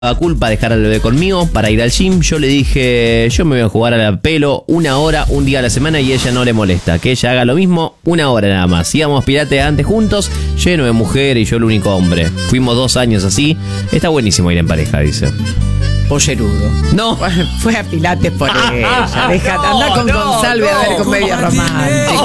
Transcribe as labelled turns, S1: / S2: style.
S1: culpa dejar al bebé conmigo para ir al gym. Yo le dije, yo me voy a jugar a la pelo 1 hora, un día a la semana y ella no le molesta. Que ella haga lo mismo 1 hora nada más. Íbamos pilates antes juntos, lleno de mujer y yo el único hombre. Fuimos 2 años así. Está buenísimo ir en pareja, dice.
S2: Pollerudo.
S1: No.
S2: Fue a Pilates por ella. Deja, anda con Gonzalo a ver comedia romántica.